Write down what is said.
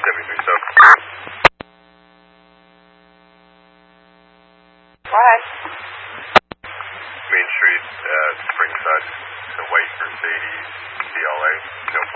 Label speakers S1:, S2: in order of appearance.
S1: 73 South.
S2: What?
S1: Main Street, Springside. It's a white Mercedes CLA. No